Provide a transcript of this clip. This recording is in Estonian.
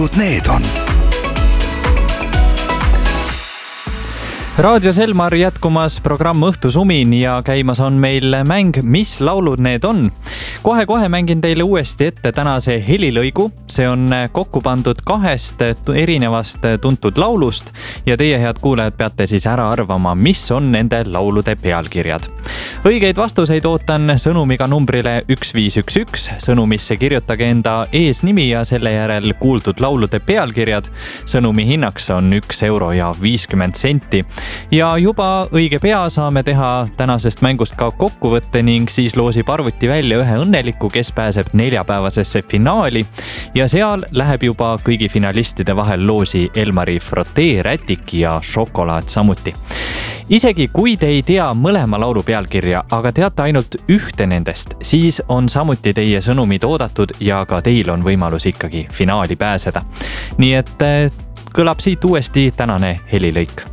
need on. Raadio Selmar jätkumas programm Õhtusumin ja käimas on meil mäng Mis laulud need on? Kohe mängin teile uuesti ette tänase helilõigu. See on kokku pandud 2 erinevast tuntud laulust ja teie, head kuulajad, peate siis ära arvama, mis on nende laulude pealkirjad. Õigeid vastuseid ootan sõnumiga numbrile 1511. Sõnumisse kirjutage enda eesnimi ja selle järel kuuldud laulude pealkirjad. Sõnumi hinnaks on 1 euro ja 50 senti. Ja juba õige pea saame teha tänasest mängust ka kokkuvõtte ning siis loosib arvuti välja ühe õnneliku, kes pääseb neljapäevasesse finaali ja seal läheb juba kõigi finalistide vahel loosi Elmari frotee, rätik ja šokolaad samuti. Isegi kui te ei tea mõlema laulu pealkirja, aga teate ainult ühte nendest, siis on samuti teie sõnumid oodatud ja ka teil on võimalus ikkagi finaali pääseda. Nii et kõlab siit uuesti tänane helilõik.